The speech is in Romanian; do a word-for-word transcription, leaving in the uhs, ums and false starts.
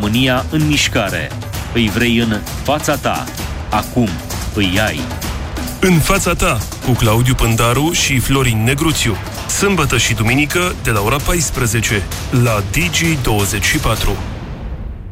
România în mișcare. Îi vrei în fața ta. Acum îi ai. În fața ta, cu Claudiu Pândaru și Florin Negruțiu. Sâmbătă și duminică de la ora paisprezece la Digi douăzeci și patru.